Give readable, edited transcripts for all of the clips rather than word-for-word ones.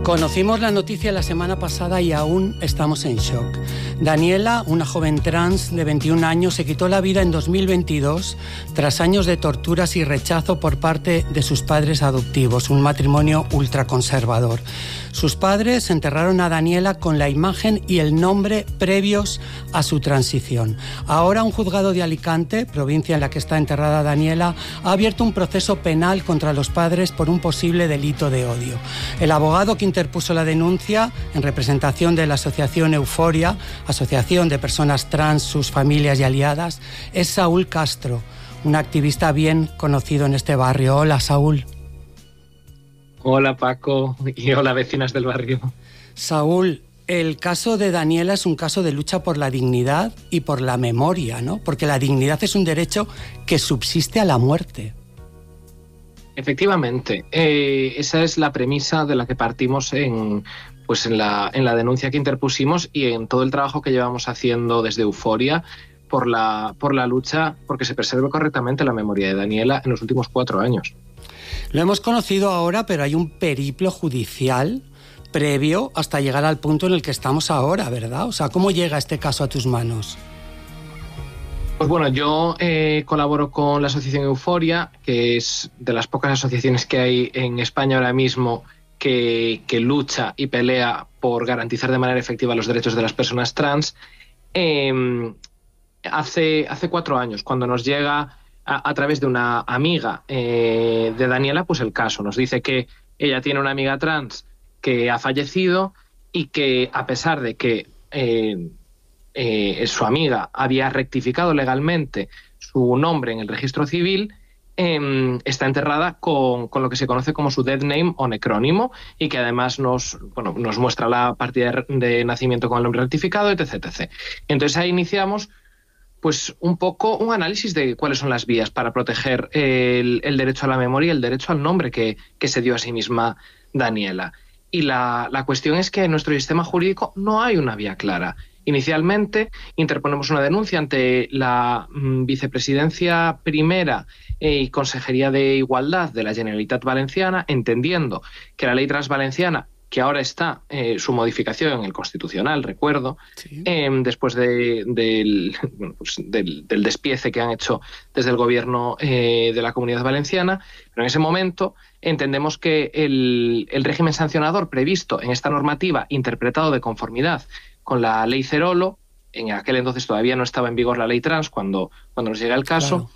Conocimos la noticia la semana pasada y aún estamos en shock. Daniela, una joven trans de 21 años, se quitó la vida en 2022 tras años de torturas y rechazo por parte de sus padres adoptivos, un matrimonio ultraconservador. Sus padres enterraron a Daniela con la imagen y el nombre previos a su transición. Ahora un juzgado de Alicante, provincia en la que está enterrada Daniela, ha abierto un proceso penal contra los padres por un posible delito de odio. El abogado que interpuso la denuncia, en representación de la asociación Euforia, asociación de personas trans, sus familias y aliadas, es Saúl Castro, un activista bien conocido en este barrio. Hola, Saúl. Hola, Paco, y hola, vecinas del barrio. Saúl, el caso de Daniela es un caso de lucha por la dignidad y por la memoria, ¿no? Porque la dignidad es un derecho que subsiste a la muerte. Efectivamente, esa es la premisa de la que partimos en la denuncia que interpusimos y en todo el trabajo que llevamos haciendo desde Euforia por la lucha porque se preserve correctamente la memoria de Daniela en los últimos 4 años. Lo hemos conocido ahora, pero hay un periplo judicial previo hasta llegar al punto en el que estamos ahora, ¿verdad? O sea, ¿cómo llega este caso a tus manos? Pues bueno, yo colaboro con la asociación Euforia, que es de las pocas asociaciones que hay en España ahora mismo que lucha y pelea por garantizar de manera efectiva los derechos de las personas trans. Hace 4 años, cuando nos llega a través de una amiga de Daniela, pues el caso nos dice que ella tiene una amiga trans que ha fallecido y que, a pesar de que su amiga había rectificado legalmente su nombre en el registro civil, está enterrada con lo que se conoce como su dead name o necrónimo, y que además nos muestra la partida de nacimiento con el nombre rectificado, etc, etc. Entonces ahí iniciamos pues un poco un análisis de cuáles son las vías para proteger el derecho a la memoria y el derecho al nombre que se dio a sí misma Daniela. Y la cuestión es que en nuestro sistema jurídico no hay una vía clara. Inicialmente interponemos una denuncia ante la Vicepresidencia Primera y Consejería de Igualdad de la Generalitat Valenciana, entendiendo que la ley transvalenciana, que ahora está su modificación en el Constitucional, recuerdo, sí, después del despiece que han hecho desde el gobierno de la Comunidad Valenciana, pero en ese momento entendemos que el régimen sancionador previsto en esta normativa, interpretado de conformidad con la ley Cerolo, en aquel entonces todavía no estaba en vigor la ley trans cuando nos llega el caso,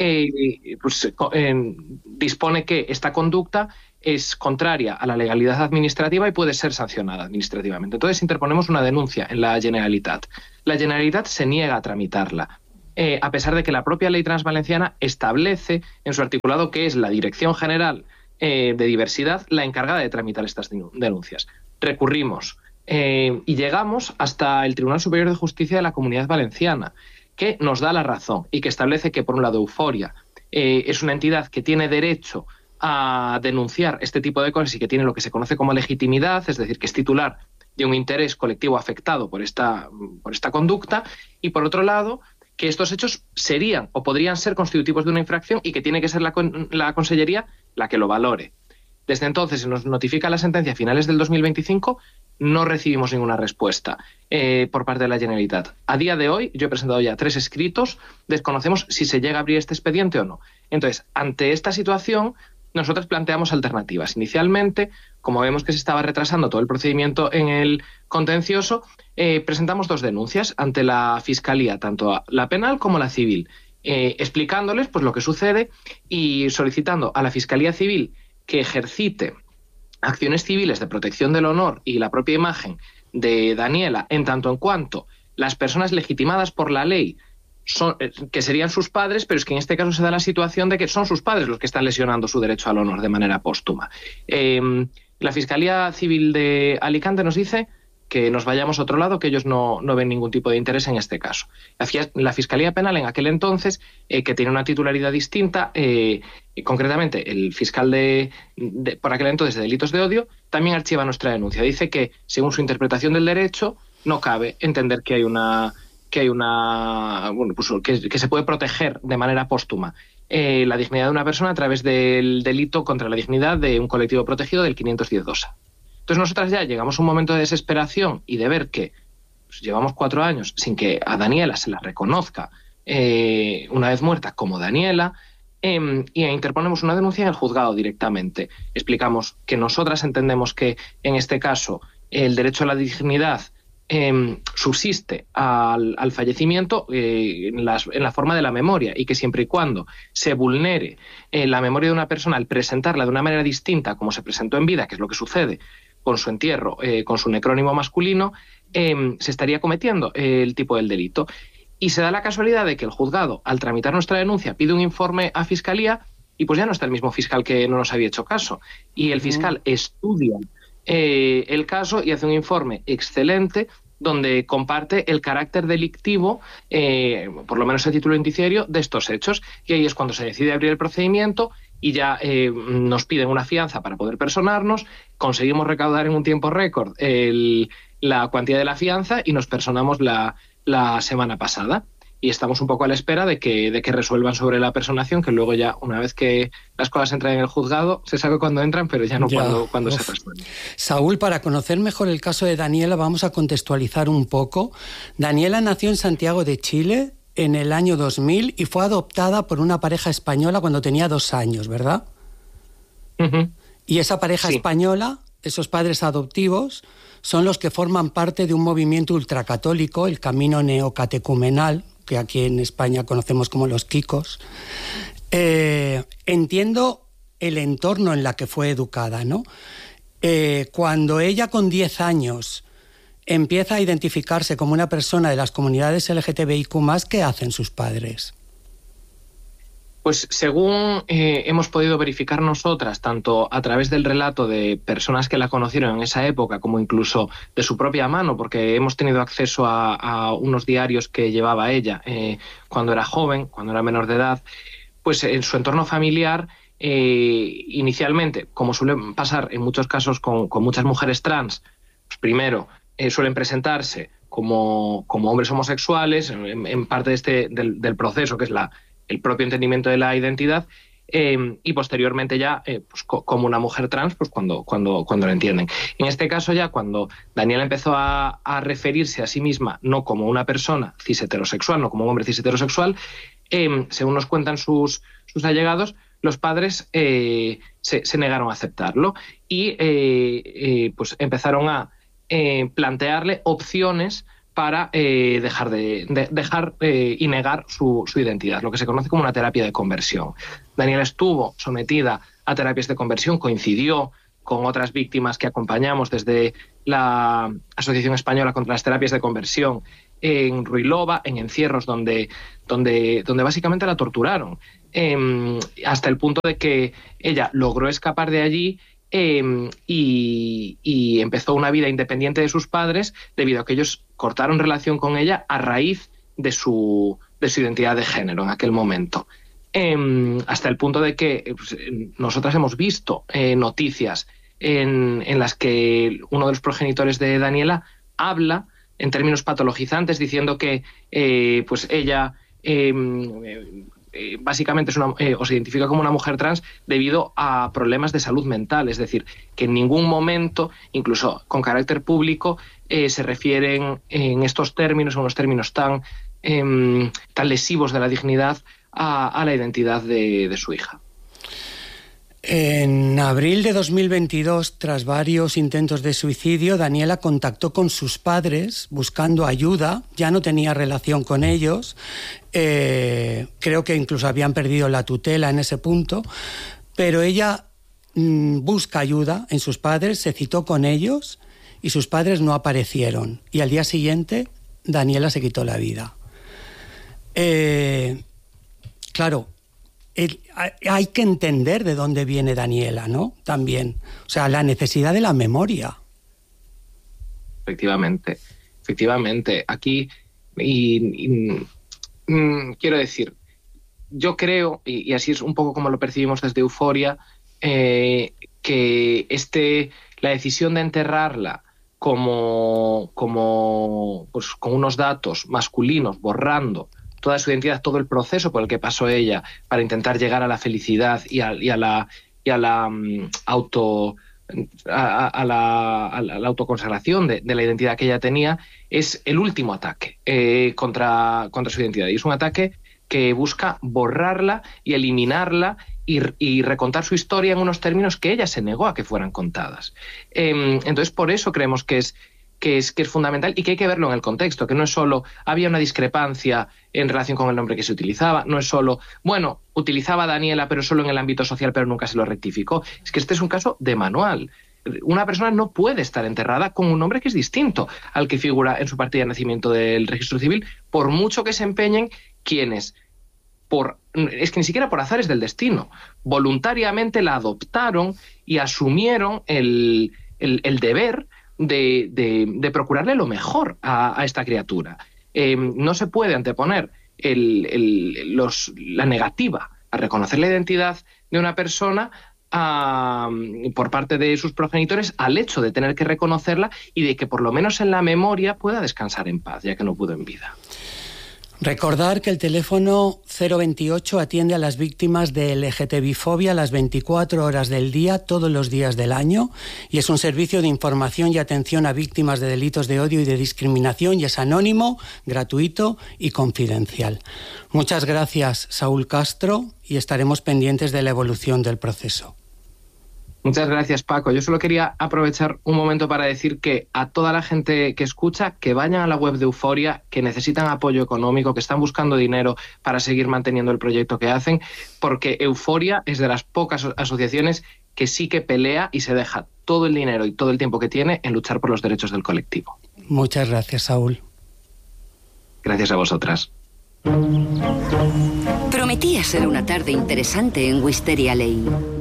claro, dispone que esta conducta es contraria a la legalidad administrativa y puede ser sancionada administrativamente. Entonces interponemos una denuncia en la Generalitat. La Generalitat se niega a tramitarla, a pesar de que la propia ley transvalenciana establece en su articulado que es la Dirección General de Diversidad la encargada de tramitar estas denuncias. Recurrimos y llegamos hasta el Tribunal Superior de Justicia de la Comunidad Valenciana, que nos da la razón y que establece que, por un lado, Euforia es una entidad que tiene derecho a denunciar este tipo de cosas y que tiene lo que se conoce como legitimidad, es decir, que es titular de un interés colectivo afectado por esta conducta, y por otro lado, que estos hechos serían o podrían ser constitutivos de una infracción y que tiene que ser la Consellería la que lo valore. Desde entonces se nos notifica la sentencia a finales del 2025, no recibimos ninguna respuesta por parte de la Generalitat. A día de hoy, yo he presentado ya 3 escritos, desconocemos si se llega a abrir este expediente o no. Entonces, ante esta situación, nosotros planteamos alternativas. Inicialmente, como vemos que se estaba retrasando todo el procedimiento en el contencioso, presentamos 2 denuncias ante la Fiscalía, tanto la penal como la civil, explicándoles pues lo que sucede y solicitando a la Fiscalía Civil que ejercite acciones civiles de protección del honor y la propia imagen de Daniela, en tanto en cuanto las personas legitimadas por la ley son, que serían sus padres, pero es que en este caso se da la situación de que son sus padres los que están lesionando su derecho al honor de manera póstuma. La Fiscalía Civil de Alicante nos dice que nos vayamos a otro lado, que ellos no ven ningún tipo de interés en este caso. La Fiscalía Penal en aquel entonces, que tiene una titularidad distinta, concretamente el fiscal por aquel entonces de delitos de odio, también archiva nuestra denuncia. Dice que, según su interpretación del derecho, no cabe entender que que se puede proteger de manera póstuma la dignidad de una persona a través del delito contra la dignidad de un colectivo protegido del 510-2A. Entonces nosotras ya llegamos a un momento de desesperación y de ver que pues, llevamos 4 años sin que a Daniela se la reconozca una vez muerta como Daniela, y interponemos una denuncia en el juzgado directamente. Explicamos que nosotras entendemos que en este caso el derecho a la dignidad subsiste al fallecimiento en la forma de la memoria, y que siempre y cuando se vulnere la memoria de una persona al presentarla de una manera distinta como se presentó en vida, que es lo que sucede con su entierro, con su necrónimo masculino, se estaría cometiendo el tipo del delito. Y se da la casualidad de que el juzgado, al tramitar nuestra denuncia, pide un informe a Fiscalía y pues ya no está el mismo fiscal que no nos había hecho caso. Y el fiscal estudia el caso y hace un informe excelente donde comparte el carácter delictivo, por lo menos el título indiciario, de estos hechos. Y ahí es cuando se decide abrir el procedimiento y ya nos piden una fianza para poder personarnos, conseguimos recaudar en un tiempo récord la cuantía de la fianza y nos personamos la semana pasada. Y estamos un poco a la espera de que resuelvan sobre la personación, que luego ya, una vez que las cosas entran en el juzgado, se sabe cuándo entran, pero ya no cuando se resuelven. Saúl, para conocer mejor el caso de Daniela, vamos a contextualizar un poco. Daniela nació en Santiago de Chile en el año 2000 y fue adoptada por una pareja española cuando tenía 2 años, ¿verdad? Uh-huh. Y esa pareja española, esos padres adoptivos, son los que forman parte de un movimiento ultracatólico, el Camino Neocatecumenal, que aquí en España conocemos como los Kikos. Entiendo el entorno en la que fue educada, ¿no? Cuando ella con 10 años empieza a identificarse como una persona de las comunidades LGTBIQ+, ¿qué hacen sus padres? Pues según hemos podido verificar nosotras, tanto a través del relato de personas que la conocieron en esa época, como incluso de su propia mano, porque hemos tenido acceso a unos diarios que llevaba ella cuando era joven, cuando era menor de edad, pues en su entorno familiar, inicialmente, como suele pasar en muchos casos con muchas mujeres trans, pues primero suelen presentarse como hombres homosexuales, en parte del proceso, que es el propio entendimiento de la identidad, y posteriormente ya pues, como una mujer trans, pues cuando lo entienden. En este caso ya, cuando Daniela empezó a referirse a sí misma no como una persona cis heterosexual, no como un hombre cis heterosexual, según nos cuentan sus allegados, los padres se negaron a aceptarlo y pues empezaron a plantearle opciones para dejar y negar su identidad, lo que se conoce como una terapia de conversión. Daniela estuvo sometida a terapias de conversión, coincidió con otras víctimas que acompañamos desde la Asociación Española contra las Terapias de Conversión en Ruilova, en encierros donde básicamente la torturaron, hasta el punto de que ella logró escapar de allí y empezó una vida independiente de sus padres debido a que ellos cortaron relación con ella a raíz de su identidad de género en aquel momento. Hasta el punto de que pues, nosotras hemos visto noticias en las que uno de los progenitores de Daniela habla en términos patologizantes diciendo que pues ella básicamente o se identifica como una mujer trans debido a problemas de salud mental, es decir, que en ningún momento, incluso con carácter público, se refieren en estos términos, en unos términos tan lesivos de la dignidad a la identidad de su hija. En abril de 2022, tras varios intentos de suicidio, Daniela contactó con sus padres buscando ayuda. Ya no tenía relación con ellos. Creo que incluso habían perdido la tutela en ese punto. Pero ella busca ayuda en sus padres, se citó con ellos y sus padres no aparecieron. Y al día siguiente, Daniela se quitó la vida. Claro, hay que entender de dónde viene Daniela, ¿no? También. O sea, la necesidad de la memoria. Efectivamente. Aquí, quiero decir, yo creo, y así es un poco como lo percibimos desde Euforia, que la decisión de enterrarla como pues, con unos datos masculinos, borrando toda su identidad, todo el proceso por el que pasó ella para intentar llegar a la felicidad y a la a la autoconsagración de la identidad que ella tenía, es el último ataque contra su identidad. Y es un ataque que busca borrarla y eliminarla y recontar su historia en unos términos que ella se negó a que fueran contadas. Entonces, por eso creemos que es fundamental y que hay que verlo en el contexto, que no es solo había una discrepancia en relación con el nombre que se utilizaba, no es solo, bueno, utilizaba a Daniela pero solo en el ámbito social pero nunca se lo rectificó. Es que este es un caso de manual. Una persona no puede estar enterrada con un nombre que es distinto al que figura en su partida de nacimiento del registro civil, por mucho que se empeñen quienes, es que ni siquiera por azares del destino, voluntariamente la adoptaron y asumieron el deber de procurarle lo mejor a esta criatura. No se puede anteponer la negativa a reconocer la identidad de una persona por parte de sus progenitores al hecho de tener que reconocerla y de que por lo menos en la memoria pueda descansar en paz, ya que no pudo en vida. Recordar que el teléfono 028 atiende a las víctimas de LGTBI-fobia las 24 horas del día, todos los días del año, y es un servicio de información y atención a víctimas de delitos de odio y de discriminación, y es anónimo, gratuito y confidencial. Muchas gracias, Saúl Castro, y estaremos pendientes de la evolución del proceso. Muchas gracias, Paco. Yo solo quería aprovechar un momento para decir que a toda la gente que escucha, que vayan a la web de Euforia, que necesitan apoyo económico, que están buscando dinero para seguir manteniendo el proyecto que hacen, porque Euforia es de las pocas asociaciones que sí que pelea y se deja todo el dinero y todo el tiempo que tiene en luchar por los derechos del colectivo. Muchas gracias, Saúl. Gracias a vosotras. Prometía ser una tarde interesante en Wisteria Lane.